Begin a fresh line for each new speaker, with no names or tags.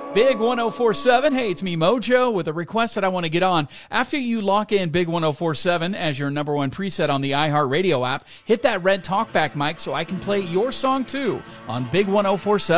Big 1047. Hey, it's me, Mojo, with a request that I want to get on. After you lock in Big 1047 as your number one preset on the iHeartRadio app, hit that red talkback mic so I can play your song too on Big 1047.